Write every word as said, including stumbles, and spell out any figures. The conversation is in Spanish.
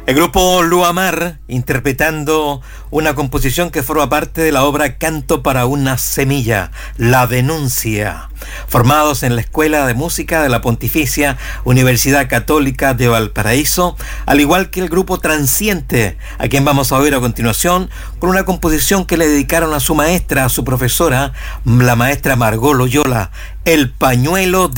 El grupo Luamar, interpretando una composición que forma parte de la obra Canto para una semilla, La Denuncia, formados en la Escuela de Música de la Pontificia Universidad Católica de Valparaíso, al igual que el grupo Transiente, a quien vamos a oír a continuación, con una composición que le dedicaron a su maestra, a su profesora, la maestra Margot Loyola, El pañuelo de